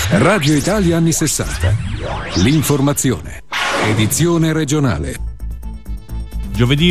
Radio Italia anni 60. L'informazione. Edizione regionale. Giovedì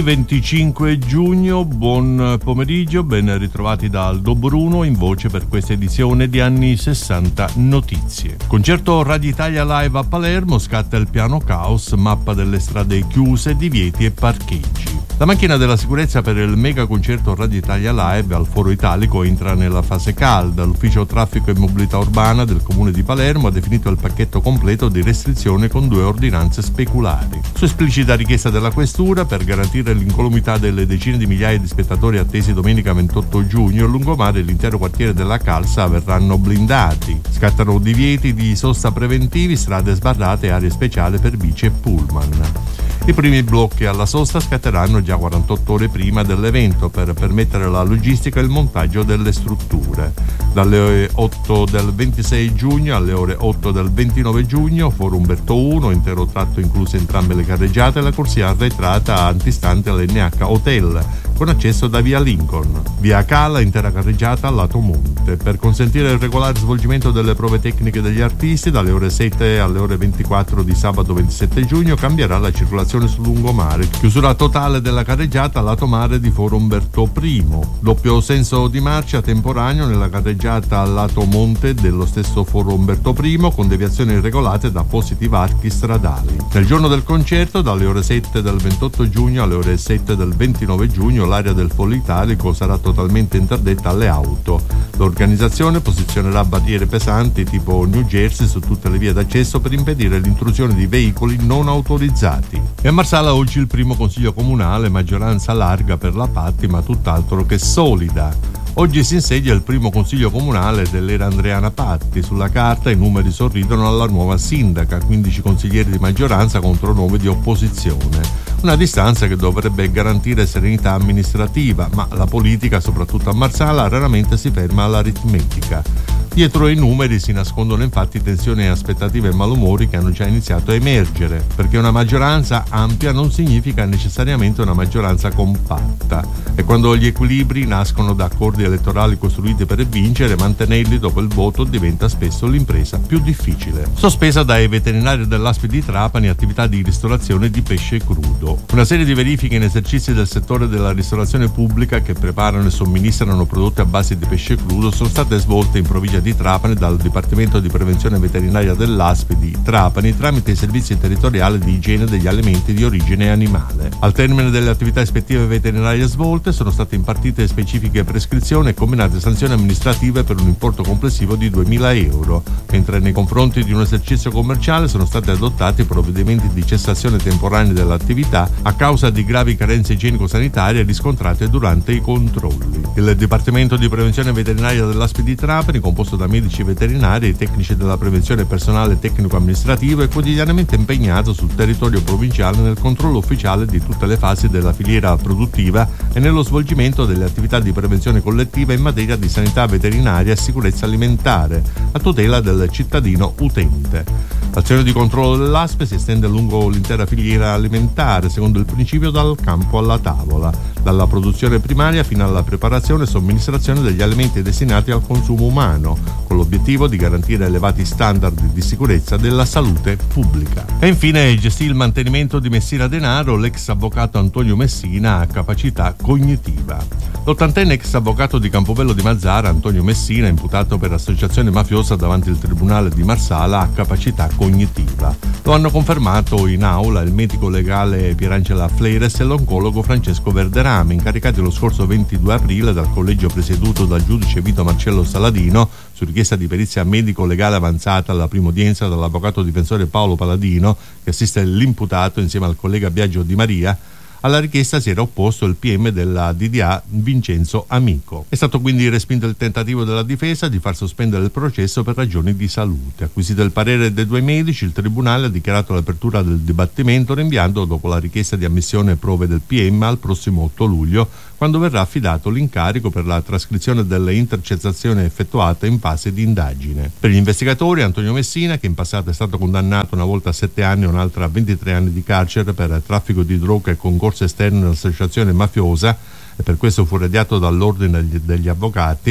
25 giugno, buon pomeriggio, ben ritrovati da Aldo Bruno in voce per questa edizione di anni 60 notizie. Concerto Radio Italia Live a Palermo, scatta il piano caos, mappa delle strade chiuse, divieti e parcheggi. La macchina della sicurezza per il mega concerto Radio Italia Live al Foro Italico entra nella fase calda. L'ufficio traffico e mobilità urbana del comune di Palermo ha definito il pacchetto completo di restrizione con 2 ordinanze speculari. Su esplicita richiesta della questura, per garantire l'incolumità delle decine di migliaia di spettatori attesi domenica 28 giugno, il lungomare e l'intero quartiere della Calza verranno blindati. Scattano divieti di sosta preventivi, strade sbarrate e aree speciali per bici e pullman. I primi blocchi alla sosta scatteranno già 48 ore prima dell'evento per permettere la logistica e il montaggio delle strutture. Dalle 8 del 26 giugno alle ore 8 del 29 giugno, Foro Umberto I, intero tratto incluse entrambe le carreggiate, e la corsia arretrata antistante all'NH Hotel, con accesso da via Lincoln. Via Cala, intera carreggiata al lato monte. Per consentire il regolare svolgimento delle prove tecniche degli artisti, dalle ore 7 alle ore 24 di sabato 27 giugno cambierà la circolazione sul lungomare. Chiusura totale della carreggiata lato mare di Foro Umberto I. Doppio senso di marcia temporaneo nella carreggiata al lato monte dello stesso Foro Umberto I, con deviazioni irregolate da appositi varchi stradali. Nel giorno del concerto, dalle ore 7 del 28 giugno alle ore 7 del 29 giugno, l'area del Foro Italico sarà totalmente interdetta alle auto. L'organizzazione posizionerà barriere pesanti tipo New Jersey su tutte le vie d'accesso per impedire l'intrusione di veicoli non autorizzati. E a Marsala oggi il primo consiglio comunale, maggioranza larga per la Patti, ma tutt'altro che solida. Oggi si insedia il primo consiglio comunale dell'era Andreana Patti. Sulla carta i numeri sorridono alla nuova sindaca, 15 consiglieri di maggioranza contro 9 di opposizione. Una distanza che dovrebbe garantire serenità amministrativa, ma la politica, soprattutto a Marsala, raramente si ferma all'aritmetica. Dietro i numeri si nascondono infatti tensioni, aspettative e malumori che hanno già iniziato a emergere, perché una maggioranza ampia non significa necessariamente una maggioranza compatta. E quando gli equilibri nascono da accordi elettorali costruiti per vincere, mantenerli dopo il voto diventa spesso l'impresa più difficile. Sospesa dai veterinari dell'ASP di Trapani attività di ristorazione di pesce crudo. Una serie di verifiche in esercizi del settore della ristorazione pubblica che preparano e somministrano prodotti a base di pesce crudo sono state svolte in provincia di Trapani dal Dipartimento di Prevenzione Veterinaria dell'ASP di Trapani tramite i servizi territoriali di igiene degli alimenti di origine animale. Al termine delle attività ispettive veterinarie svolte sono state impartite specifiche prescrizioni e combinate sanzioni amministrative per un importo complessivo di 2.000 euro, mentre nei confronti di un esercizio commerciale sono stati adottati provvedimenti di cessazione temporanea dell'attività a causa di gravi carenze igienico-sanitarie riscontrate durante i controlli. Il Dipartimento di Prevenzione Veterinaria dell'ASP di Trapani, composto da medici veterinari e tecnici della prevenzione e personale tecnico-amministrativo, è quotidianamente impegnato sul territorio provinciale nel controllo ufficiale di tutte le fasi della filiera produttiva e nello svolgimento delle attività di prevenzione collettiva in materia di sanità veterinaria e sicurezza alimentare, a tutela del cittadino utente. L'azione di controllo dell'ASP si estende lungo l'intera filiera alimentare, secondo il principio dal campo alla tavola, dalla produzione primaria fino alla preparazione e somministrazione degli alimenti destinati al consumo umano, con l'obiettivo di garantire elevati standard di sicurezza della salute pubblica. E infine gestì il mantenimento di Messina Denaro l'ex avvocato Antonio Messina a capacità cognitiva. L'80enne ex avvocato di Campobello di Mazzara, Antonio Messina, imputato per associazione mafiosa davanti il tribunale di Marsala, ha capacità cognitiva. Lo hanno confermato in aula il medico legale Pierangela Fleres e l'oncologo Francesco Verderame, incaricati lo scorso 22 aprile dal collegio presieduto dal giudice Vito Marcello Saladino su richiesta di perizia medico-legale avanzata alla prima udienza dall'avvocato difensore Paolo Paladino, che assiste l'imputato insieme al collega Biagio Di Maria. Alla richiesta si era opposto il PM della DDA Vincenzo Amico. È stato quindi respinto il tentativo della difesa di far sospendere il processo per ragioni di salute. Acquisito il parere dei 2 medici, il tribunale ha dichiarato l'apertura del dibattimento, rinviando dopo la richiesta di ammissione prove del PM al prossimo 8 luglio, quando verrà affidato l'incarico per la trascrizione delle intercettazioni effettuate in fase di indagine. Per gli investigatori, Antonio Messina, che in passato è stato condannato una volta a 7 anni e un'altra a 23 anni di carcere per traffico di droga e concorso esterno all'associazione mafiosa, e per questo fu radiato dall'ordine degli avvocati,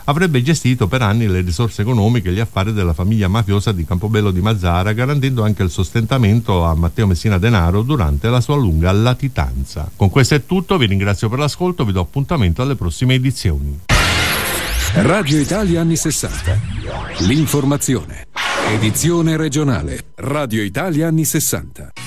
avrebbe gestito per anni le risorse economiche e gli affari della famiglia mafiosa di Campobello di Mazara, garantendo anche il sostentamento a Matteo Messina Denaro durante la sua lunga latitanza. Con questo è tutto, vi ringrazio per l'ascolto, vi do appuntamento alle prossime edizioni. Radio Italia anni 60. L'informazione. Edizione regionale. Radio Italia anni 60.